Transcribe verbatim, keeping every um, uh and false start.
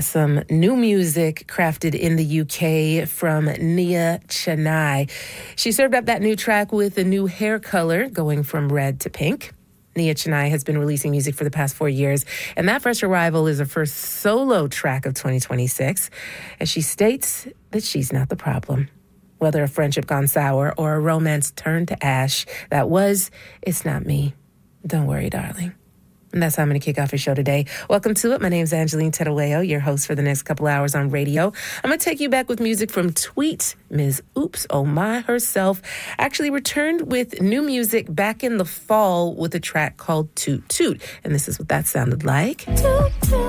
some new music crafted in the U K from Nia Chennai. She served up that new track with a new hair color going from red to pink. Nia Chennai has been releasing music for the past four years, and that fresh arrival is her first solo track of twenty twenty-six, as she states that she's not the problem. Whether a friendship gone sour or a romance turned to ash, that was, it's not me. Don't worry, darling. And that's how I'm going to kick off your show today. Welcome to it. My name's Angeline Terueo, your host for the next couple hours on radio. I'm going to take you back with music from Tweet. Miz Oops Oh My herself actually returned with new music back in the fall with a track called Toot Toot. And this is what that sounded like. Toot Toot.